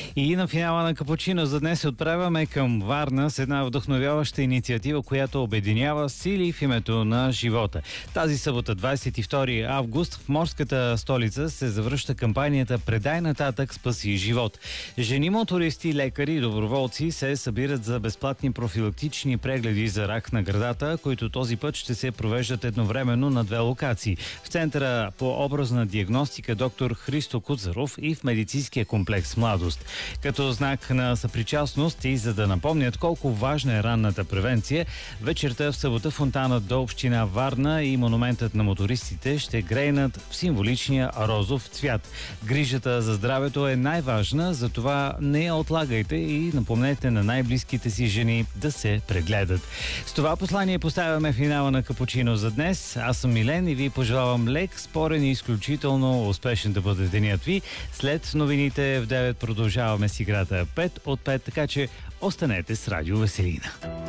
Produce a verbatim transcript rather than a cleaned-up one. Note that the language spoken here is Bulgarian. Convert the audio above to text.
И на финала на Капучино за днес се отправяме към Варна с една вдъхновяваща инициатива, която обединява сили в името на живота. Тази събота, двадесет и втори август, в морската столица се завръща кампанията "Предай нататък, спаси живот". Жени мотористи, лекари и доброволци се събират за безплатни профилактични прегледи за рак на гърдата, които този път ще се провеждат едновременно на две локации. В Центъра по образна диагностика доктор Христо Куцаров и в медицинския комплекс "Младост". Като знак на съпричастност и за да напомнят колко важна е ранната превенция, вечерта в събота фонтанът до община Варна и монументът на мотористите ще грейнат в символичния розов цвят. Грижата за здравето е най-важна, затова не я отлагайте и напомнете на най-близките си жени да се прегледат. С това послание поставяме финала на Капучино за днес. Аз съм Милен и ви пожелавам лек, спорен и изключително успешен да бъде денят ви. След новините в девет продължаваме с играта пет от пет, така че останете с Радио Веселина.